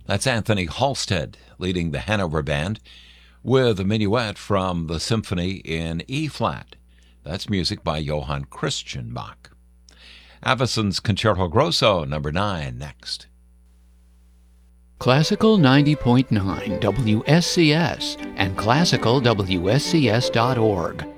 That's Anthony Halstead leading the Hanover Band with a minuet from the Symphony in E-flat. That's music by Johann Christian Bach. Aveson's Concerto Grosso, number 9, next. Classical 90.9 WSCS and classicalwscs.org